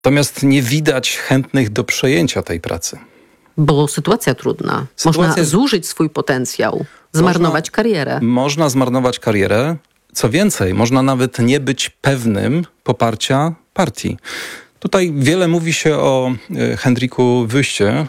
Natomiast nie widać chętnych do przejęcia tej pracy. Bo sytuacja trudna. Można zużyć swój potencjał, zmarnować karierę. Można zmarnować karierę. Co więcej, można nawet nie być pewnym poparcia partii. Tutaj wiele mówi się o Hendriku Wüście.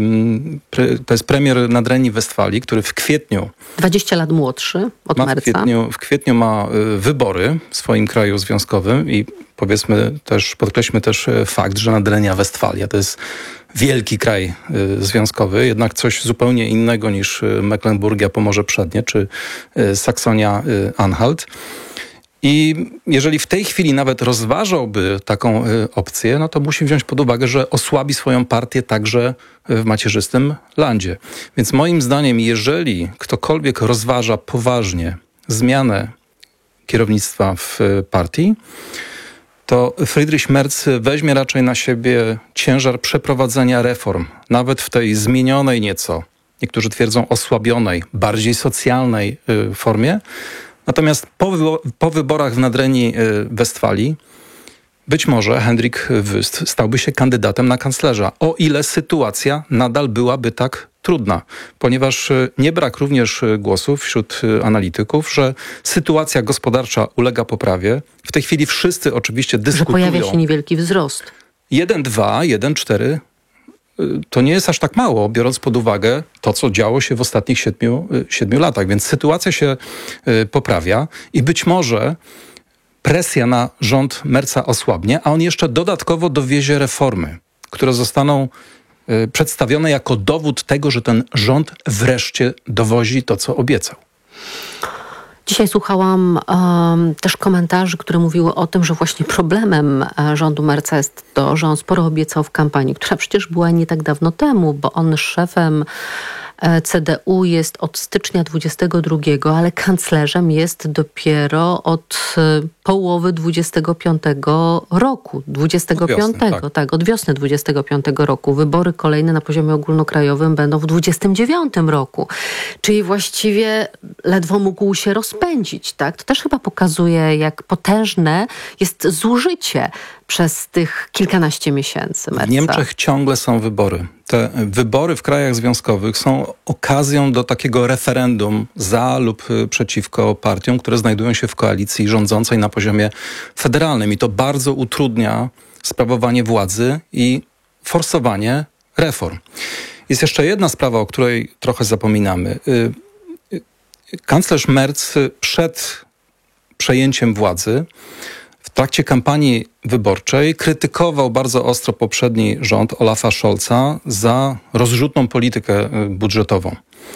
To jest premier Nadrenii Westfalii, który w kwietniu... 20 lat młodszy od Merca. W kwietniu ma wybory w swoim kraju związkowym i podkreślmy też fakt, że Nadrenia Westfalia to jest wielki kraj związkowy, jednak coś zupełnie innego niż Mecklenburgia, Pomorze Przednie czy Saksonia-Anhalt. I jeżeli w tej chwili nawet rozważałby taką opcję, no to musi wziąć pod uwagę, że osłabi swoją partię także w macierzystym landzie. Więc moim zdaniem, jeżeli ktokolwiek rozważa poważnie zmianę kierownictwa w partii, to Friedrich Merz weźmie raczej na siebie ciężar przeprowadzenia reform, nawet w tej zmienionej nieco, niektórzy twierdzą osłabionej, bardziej socjalnej formie. Natomiast po wyborach w Nadrenii Westfalii być może Hendrik Wüst stałby się kandydatem na kanclerza, o ile sytuacja nadal byłaby tak trudna, ponieważ nie brak również głosów wśród analityków, że sytuacja gospodarcza ulega poprawie. W tej chwili wszyscy oczywiście dyskutują. Że pojawia się niewielki wzrost. 1,2, 1,4 to nie jest aż tak mało, biorąc pod uwagę to, co działo się w ostatnich 7 latach. Więc sytuacja się poprawia i być może presja na rząd Merza osłabnie, a on jeszcze dodatkowo dowiezie reformy, które zostaną przedstawione jako dowód tego, że ten rząd wreszcie dowozi to, co obiecał. Dzisiaj słuchałam też komentarzy, które mówiły o tym, że właśnie problemem rządu Merza jest to, że on sporo obiecał w kampanii, która przecież była nie tak dawno temu, bo on szefem CDU jest od stycznia 22, ale kanclerzem jest dopiero od połowy 25 roku. 25, tak, od wiosny 25 roku. Wybory kolejne na poziomie ogólnokrajowym będą w 29 roku. Czyli właściwie ledwo mógł się rozpędzić, tak? To też chyba pokazuje, jak potężne jest zużycie przez tych kilkanaście miesięcy Merza. W Niemczech ciągle są wybory. Te wybory w krajach związkowych są okazją do takiego referendum za lub przeciwko partiom, które znajdują się w koalicji rządzącej na poziomie federalnym. I to bardzo utrudnia sprawowanie władzy i forsowanie reform. Jest jeszcze jedna sprawa, o której trochę zapominamy. Kanclerz Merz przed przejęciem władzy w trakcie kampanii wyborczej krytykował bardzo ostro poprzedni rząd Olafa Scholza za rozrzutną politykę budżetową.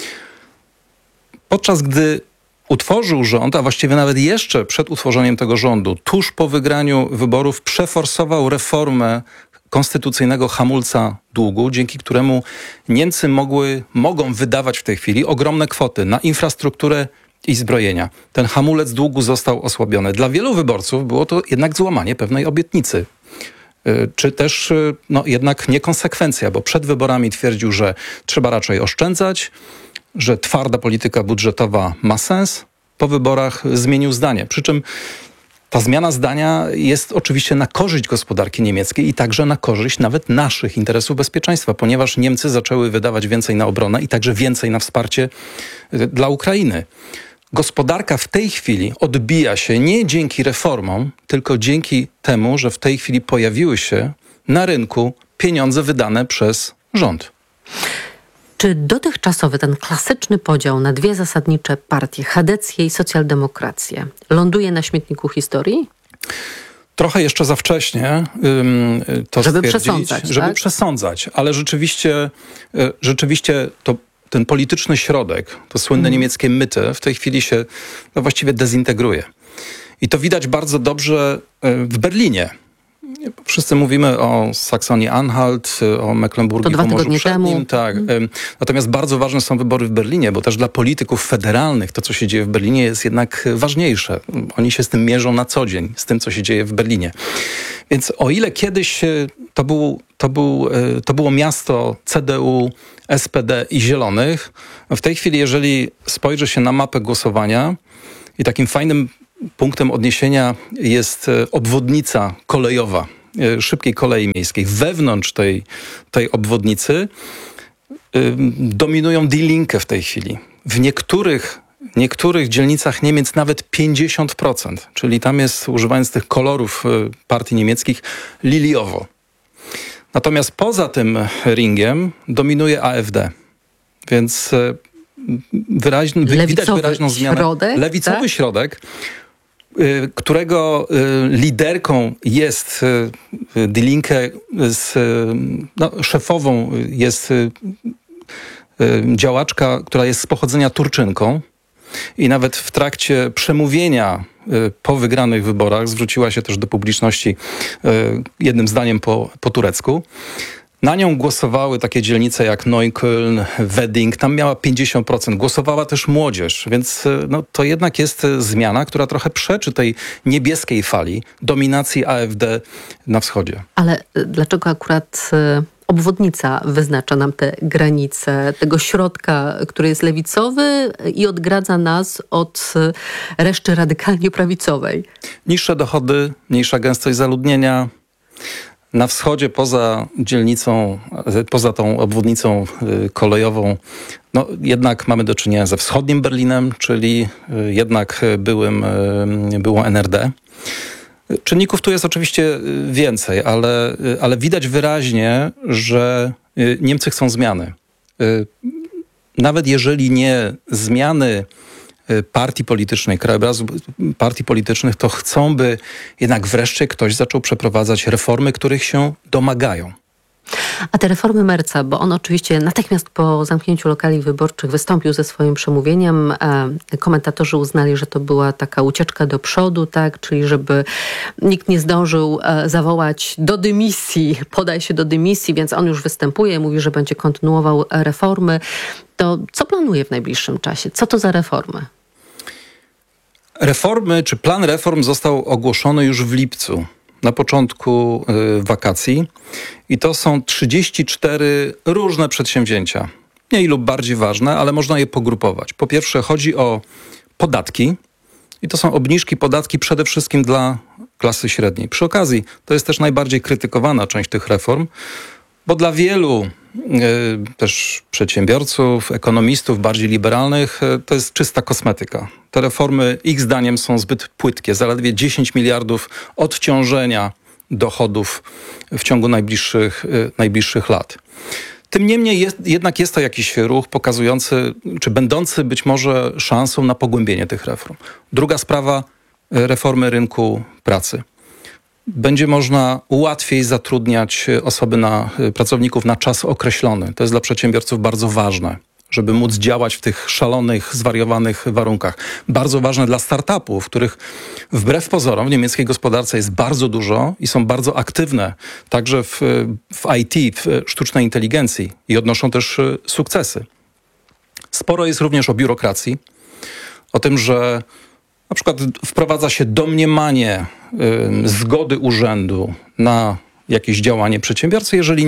Podczas gdy utworzył rząd, a właściwie nawet jeszcze przed utworzeniem tego rządu, tuż po wygraniu wyborów przeforsował reformę konstytucyjnego hamulca długu, dzięki któremu Niemcy mogą wydawać w tej chwili ogromne kwoty na infrastrukturę i zbrojenia. Ten hamulec długu został osłabiony. Dla wielu wyborców było to jednak złamanie pewnej obietnicy. Czy też jednak niekonsekwencja, bo przed wyborami twierdził, że trzeba raczej oszczędzać, że twarda polityka budżetowa ma sens. Po wyborach zmienił zdanie. Przy czym ta zmiana zdania jest oczywiście na korzyść gospodarki niemieckiej i także na korzyść nawet naszych interesów bezpieczeństwa, ponieważ Niemcy zaczęły wydawać więcej na obronę i także więcej na wsparcie dla Ukrainy. Gospodarka w tej chwili odbija się nie dzięki reformom, tylko dzięki temu, że w tej chwili pojawiły się na rynku pieniądze wydane przez rząd. Czy dotychczasowy, ten klasyczny podział na dwie zasadnicze partie, chadecję i socjaldemokrację, ląduje na śmietniku historii? Trochę jeszcze za wcześnie to żeby stwierdzić, przesądzać, żeby tak? przesądzać, ale rzeczywiście ten polityczny środek, to słynne niemieckie Mitte w tej chwili się właściwie dezintegruje. I to widać bardzo dobrze w Berlinie. Wszyscy mówimy o Saksonii-Anhalt, o Mecklenburgii, Pomorzu Przednim. Tak. Natomiast bardzo ważne są wybory w Berlinie, bo też dla polityków federalnych to, co się dzieje w Berlinie, jest jednak ważniejsze. Oni się z tym mierzą na co dzień, z tym, co się dzieje w Berlinie. Więc o ile kiedyś to było miasto CDU, SPD i Zielonych, w tej chwili, jeżeli spojrzy się na mapę głosowania i takim fajnym punktem odniesienia jest obwodnica kolejowa szybkiej kolei miejskiej wewnątrz tej obwodnicy dominują Die Linke w tej chwili. W niektórych dzielnicach Niemiec nawet 50%, czyli tam jest, używając tych kolorów partii niemieckich, liliowo. Natomiast poza tym ringiem dominuje AfD, więc widać wyraźną zmianę. Środek, lewicowy tak? środek, którego liderką jest Die Linke, szefową jest działaczka, która jest z pochodzenia Turczynką i nawet w trakcie przemówienia po wygranych wyborach zwróciła się też do publiczności jednym zdaniem po turecku. Na nią głosowały takie dzielnice jak Neukölln, Wedding, tam miała 50%. Głosowała też młodzież, więc to jednak jest zmiana, która trochę przeczy tej niebieskiej fali dominacji AfD na wschodzie. Ale dlaczego akurat obwodnica wyznacza nam te granice tego środka, który jest lewicowy i odgradza nas od reszty radykalnie prawicowej? Niższe dochody, mniejsza gęstość zaludnienia. Na wschodzie, poza dzielnicą, poza tą obwodnicą kolejową, jednak mamy do czynienia ze wschodnim Berlinem, czyli jednak byłą NRD. Czynników tu jest oczywiście więcej, ale widać wyraźnie, że Niemcy chcą zmiany. Nawet jeżeli nie zmiany partii politycznej, krajobrazu partii politycznych, to chcą, by jednak wreszcie ktoś zaczął przeprowadzać reformy, których się domagają. A te reformy Merza, bo on oczywiście natychmiast po zamknięciu lokali wyborczych wystąpił ze swoim przemówieniem. Komentatorzy uznali, że to była taka ucieczka do przodu, tak? Czyli żeby nikt nie zdążył zawołać do dymisji, podaj się do dymisji, więc on już występuje, mówi, że będzie kontynuował reformy. To co planuje w najbliższym czasie? Co to za reformy? Reformy, czy plan reform został ogłoszony już w lipcu, na początku wakacji. I to są 34 różne przedsięwzięcia. Mniej lub bardziej ważne, ale można je pogrupować. Po pierwsze chodzi o podatki. I to są obniżki podatki przede wszystkim dla klasy średniej. Przy okazji to jest też najbardziej krytykowana część tych reform, bo dla wielu też przedsiębiorców, ekonomistów bardziej liberalnych to jest czysta kosmetyka. Te reformy ich zdaniem są zbyt płytkie. Zaledwie 10 miliardów odciążenia dochodów w ciągu najbliższych lat. Tym niemniej jednak jest to jakiś ruch pokazujący, czy będący być może szansą na pogłębienie tych reform. Druga sprawa, reformy rynku pracy. Będzie można łatwiej zatrudniać pracowników na czas określony. To jest dla przedsiębiorców bardzo ważne, żeby móc działać w tych szalonych, zwariowanych warunkach. Bardzo ważne dla startupów, których wbrew pozorom w niemieckiej gospodarce jest bardzo dużo i są bardzo aktywne także w IT, w sztucznej inteligencji i odnoszą też sukcesy. Sporo jest również o biurokracji, o tym, że na przykład wprowadza się domniemanie zgody urzędu na jakieś działanie przedsiębiorcy, jeżeli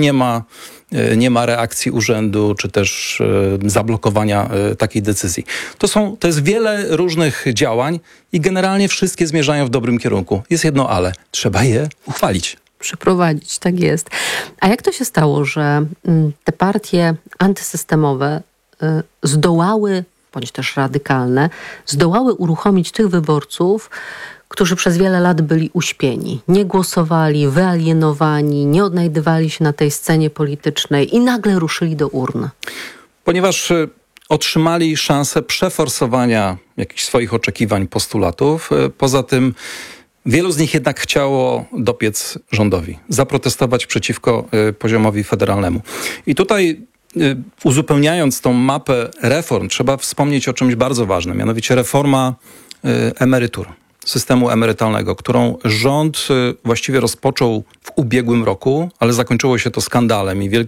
nie ma reakcji urzędu, czy też zablokowania takiej decyzji. To jest wiele różnych działań i generalnie wszystkie zmierzają w dobrym kierunku. Jest jedno ale. Trzeba je uchwalić. Przeprowadzić, tak jest. A jak to się stało, że te partie antysystemowe zdołały, bądź też radykalne, zdołały uruchomić tych wyborców, którzy przez wiele lat byli uśpieni, nie głosowali, wyalienowani, nie odnajdywali się na tej scenie politycznej i nagle ruszyli do urn? Ponieważ otrzymali szansę przeforsowania jakichś swoich oczekiwań, postulatów. Poza tym wielu z nich jednak chciało dopiec rządowi, zaprotestować przeciwko poziomowi federalnemu. I tutaj uzupełniając tą mapę reform, trzeba wspomnieć o czymś bardzo ważnym, mianowicie reforma emerytur, systemu emerytalnego, którą rząd właściwie rozpoczął w ubiegłym roku, ale zakończyło się to skandalem i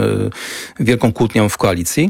wielką kłótnią w koalicji.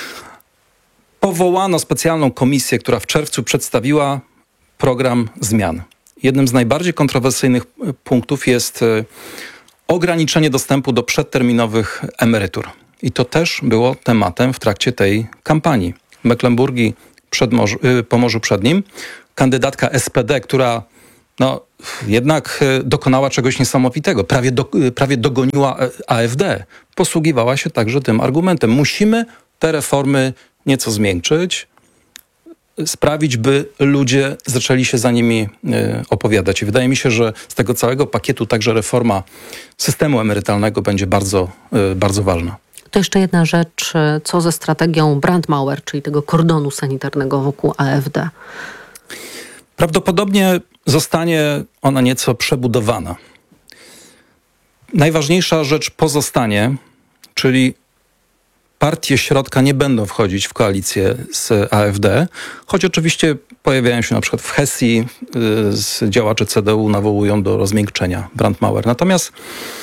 Powołano specjalną komisję, która w czerwcu przedstawiła program zmian. Jednym z najbardziej kontrowersyjnych punktów jest ograniczenie dostępu do przedterminowych emerytur. I to też było tematem w trakcie tej kampanii. Mecklenburgii, Pomorzu Przednim, kandydatka SPD, która jednak dokonała czegoś niesamowitego. Prawie dogoniła AfD. Posługiwała się także tym argumentem. Musimy te reformy nieco zmiękczyć, sprawić, by ludzie zaczęli się za nimi opowiadać. I wydaje mi się, że z tego całego pakietu także reforma systemu emerytalnego będzie bardzo, bardzo ważna. To jeszcze jedna rzecz, co ze strategią Brandmauer, czyli tego kordonu sanitarnego wokół AfD? Prawdopodobnie zostanie ona nieco przebudowana. Najważniejsza rzecz pozostanie, czyli partie środka nie będą wchodzić w koalicję z AfD, choć oczywiście pojawiają się na przykład w Hesji działacze CDU nawołują do rozmiękczenia Brandmauer. Natomiast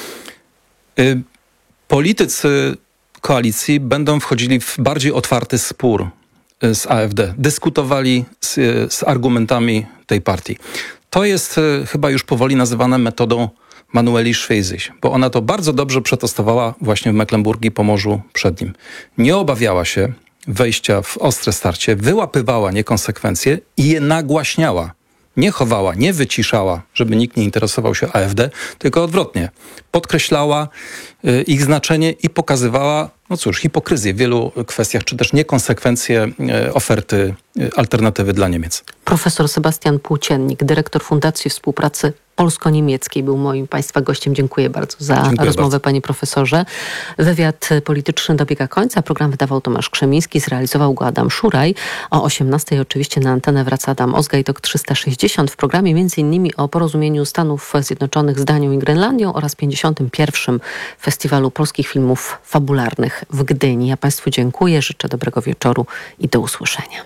politycy koalicji będą wchodzili w bardziej otwarty spór z AfD. Dyskutowali z argumentami tej partii. To jest chyba już powoli nazywane metodą Manueli Schwesig, bo ona to bardzo dobrze przetestowała właśnie w Mecklenburgii i Pomorzu Przednim. Nie obawiała się wejścia w ostre starcie, wyłapywała niekonsekwencje i je nagłaśniała. Nie chowała, nie wyciszała, żeby nikt nie interesował się AfD, tylko odwrotnie. Podkreślała ich znaczenie i pokazywała, hipokryzję w wielu kwestiach, czy też niekonsekwencje oferty alternatywy dla Niemiec. Profesor Sebastian Płóciennik, dyrektor Fundacji Współpracy Polsko-Niemieckiej, był moim Państwa gościem. Dziękuję bardzo za rozmowę, panie profesorze. Wywiad polityczny dobiega końca. Program wydawał Tomasz Krzemiński, zrealizował go Adam Szuraj. O 18:00 oczywiście na antenę wraca Adam Ozga i TOK 360. W programie m.in. o porozumieniu Stanów Zjednoczonych z Danią i Grenlandią oraz 51. Festiwalu Polskich Filmów Fabularnych w Gdyni. Ja Państwu dziękuję, życzę dobrego wieczoru i do usłyszenia.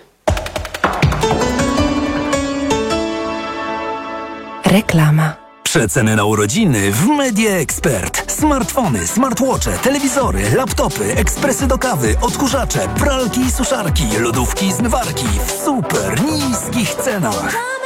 Reklama. Przeceny na urodziny w Media Expert. Smartfony, smartwatche, telewizory, laptopy, ekspresy do kawy, odkurzacze, pralki i suszarki, lodówki i zmywarki w super niskich cenach.